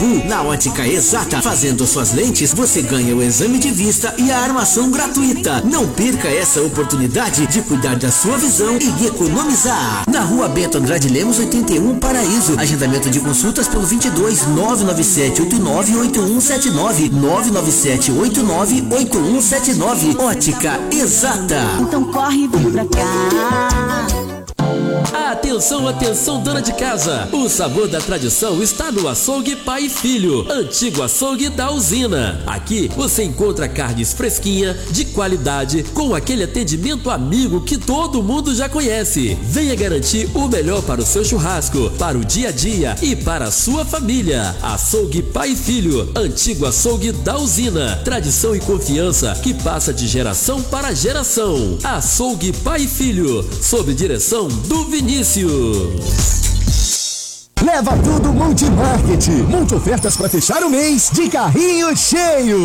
Bangu. Na Ótica Exata, fazendo suas lentes, você ganha o exame de vista e a armação gratuita. Não perca essa oportunidade de cuidar da sua visão e economizar. Na Rua Bento Andrade Lemos, 81, Paraíso. Agendamento de consultas pelo 22 997 89 8179 997 89 8179. Ótica Exata. Então corre e vem pra cá. Atenção, atenção, dona de casa! O sabor da tradição está no Açougue Pai e Filho, antigo açougue da usina. Aqui você encontra carnes fresquinha, de qualidade, com aquele atendimento amigo que todo mundo já conhece. Venha garantir o melhor para o seu churrasco, para o dia a dia e para a sua família. Açougue Pai e Filho, antigo açougue da usina. Tradição e confiança que passa de geração para geração. Açougue Pai e Filho, sob direção do Vinícius. Leva tudo Multimarket. Multi ofertas para fechar o mês de carrinho cheio.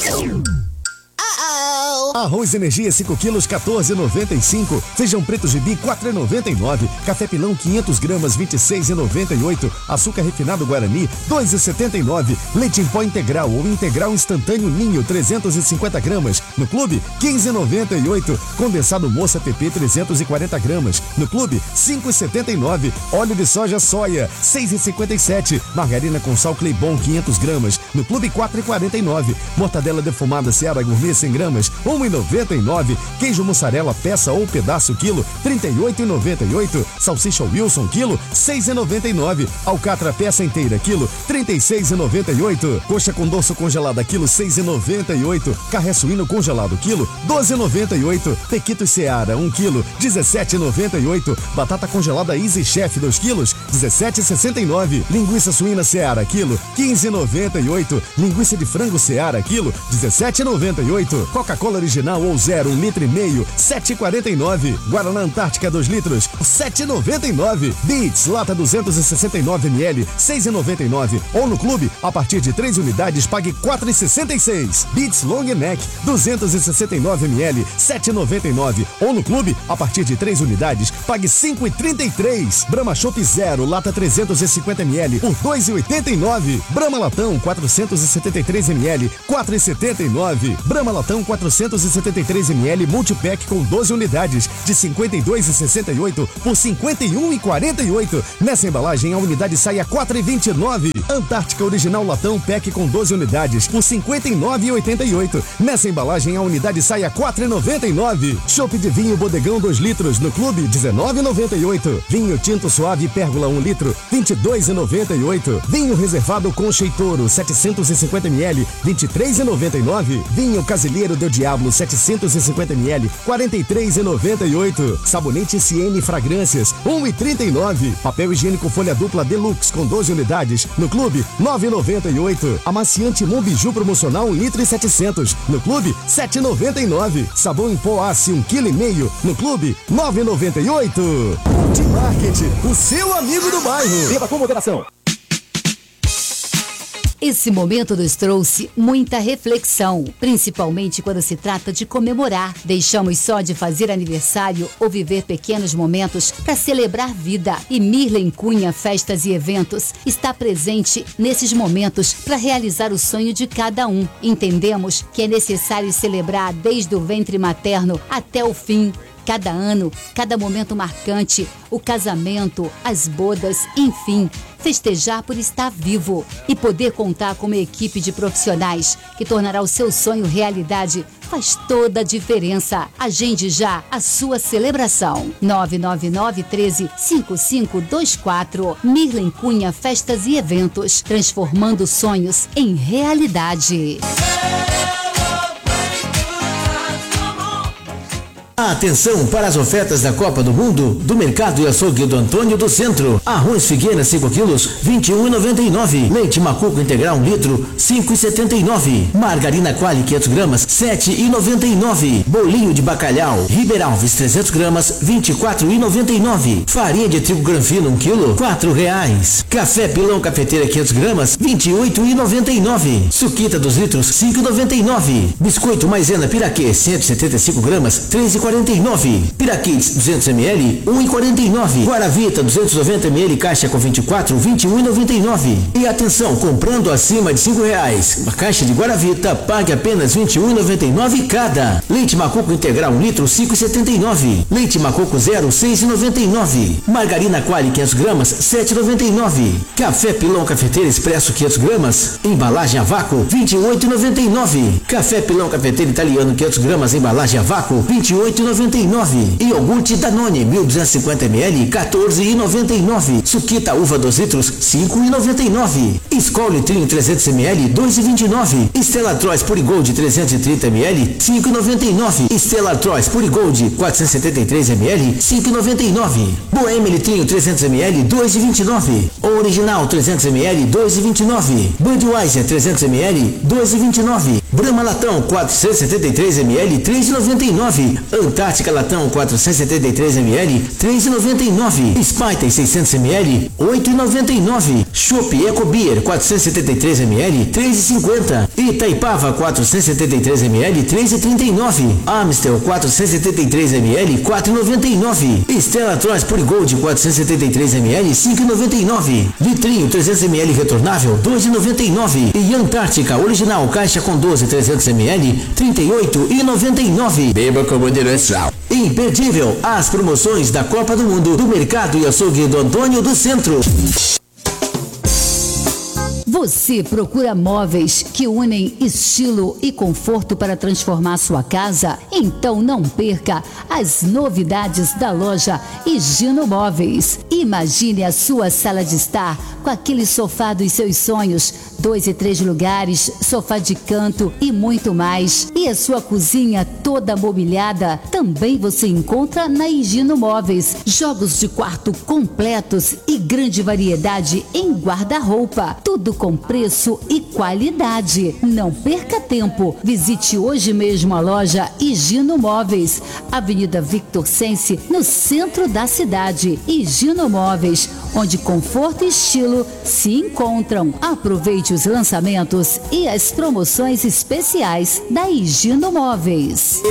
Arroz Energia 5 quilos 14,95. Feijão preto gibi 4,99. Café pilão 500 gramas 26,98. Açúcar refinado Guarani 2,79. Leite em pó integral ou integral instantâneo Ninho 350 gramas. No Clube 15,98. Condensado Moça PP 340 gramas. No Clube 5,79. Óleo de soja Soia 6,57. Margarina com sal Cleibon 500 gramas. No Clube 4,49. Mortadela defumada Seara Gourmet 100 gramas 1,99. Queijo mussarela peça ou pedaço quilo 38,98. Salsicha Wilson quilo 6,99. Alcatra peça inteira quilo 36,98. Coxa com dorso congelada quilo 6,98. Carré suíno congelado quilo 12,98. Pequitos Seara 1 quilo 17,98. Batata congelada Easy Chef 2 quilos 17,69. Linguiça suína Seara quilo 15,98. Linguiça de frango Seara quilo 17,98. Coca-Cola original ou zero 1,5 litro 7,49. Guaraná Antártica 2 litros 7,99. Beats lata 269 ml 6,99. Ou no Clube a partir de 3 unidades pague 4,66. Beats Long Neck 269 ml 7,99. Ou no Clube a partir de 3 unidades pague 5,33. Brahma Chopp Zero lata 350 ml por 2,89. Brahma Latão 473 ml 4,79. Brahma Latão 473 ml multipack com 12 unidades de 52,68 por 51,48. Nessa embalagem a unidade sai a 4,29. Antártica Original Latão pack com 12 unidades por 59,88. Nessa embalagem a unidade sai a 4,99. Chopp de vinho Bodegão 2 litros no Clube 19,98. Vinho Tinto Suave Pérgola 1 litro 22,98. Vinho Reservado Concha e Toro 750 ml 23,99. Vinho Casilheiro Del Diablo 750 ml 43,98. Sabonete Siene Fragrâncias 1,39. Papel higiênico folha dupla Deluxe com 12 unidades no Clube 9,98. Amaciante Mombiju promocional 1 litro e 700 no Clube 7,99. Sabão em pó Ace 1,5 kg no Clube 9,98. Multimarket, o seu amigo do bairro. Beba com moderação. Esse momento nos trouxe muita reflexão, principalmente quando se trata de comemorar. Deixamos só de fazer aniversário ou viver pequenos momentos para celebrar vida. E Mirlen Cunha Festas e Eventos está presente nesses momentos para realizar o sonho de cada um. Entendemos que é necessário celebrar desde o ventre materno até o fim. Cada ano, cada momento marcante, o casamento, as bodas, enfim, festejar por estar vivo e poder contar com uma equipe de profissionais que tornará o seu sonho realidade faz toda a diferença. Agende já a sua celebração. 999-13-5524. Mirlen Cunha Festas e Eventos, transformando sonhos em realidade. Atenção para as ofertas da Copa do Mundo do Mercado e Açougue do Antônio do Centro. Arroz Figueira 5 quilos 21,99. Leite Macuco integral 1 litro 5,79. Margarina Quali 500 gramas 7,99. Bolinho de bacalhau Ribeiralves 300 gramas 24,99. Farinha de trigo granfino 1 quilo R$4. Café Pilão Cafeteira 500 gramas 28,99. Suquita 2 litros 5,99. Biscoito Maisena Piraquê 175 gramas 3,49. 2,49. Piraquits 200 ml, 1,49. Guaravita 290 ml, caixa com 24, 21,99. E atenção, comprando acima de R$5, uma caixa de Guaravita, pague apenas 21,99 cada. Leite Macoco integral 1 litro, 5,79. Leite Macoco zero, 6,99. Margarina Quali 500 gramas, 7,99. Café Pilão Cafeteira Expresso 500 gramas, embalagem a vácuo, 28,99. Café Pilão Cafeteira Italiano 500 gramas, embalagem a vácuo, 28,99. E iogurte Danone 1.250 ml, 14,99. Suquita uva 2 litros, 5,99. Skol Litrinho 300 ml, 2,29. Stella Artois Purigold 330 ml, 5,99. Stella Artois Purigold 473 ml, 5,99. Bohemia Litrinho 300 ml, 2,29. Original 300 ml, 2,29. Budweiser 300 ml, 2,29. Brahma Latão 473 ml, 3,99. Antártica Latão 473 ml, 3,99. Sprite 600 ml, 8,99. Chopp Eco Beer 473 ml, 3,50. Itaipava 473 ml, 3,39. Amstel 473 ml, 4,99. Stella Artois Purigold 473 ml, 5,99. Litrinho 300 ml retornável, 2,99. E Antártica Original caixa com 12 300 ml, 38,99. Beba com moderação. Imperdível as promoções da Copa do Mundo do Mercado e Açougue do Antônio do Centro. Você procura móveis que unem estilo e conforto para transformar sua casa? Então não perca as novidades da loja Higino Móveis. Imagine a sua sala de estar com aquele sofá dos seus sonhos, 2 e 3 lugares, sofá de canto e muito mais. E a sua cozinha toda mobiliada também você encontra na Higino Móveis. Jogos de quarto completos e grande variedade em guarda-roupa. Tudo com preço e qualidade. Não perca tempo. Visite hoje mesmo a loja Higino Móveis, Avenida Victor Sense, no centro da cidade. Higino Móveis, onde conforto e estilo se encontram. Aproveite os lançamentos e as promoções especiais da Higino Móveis.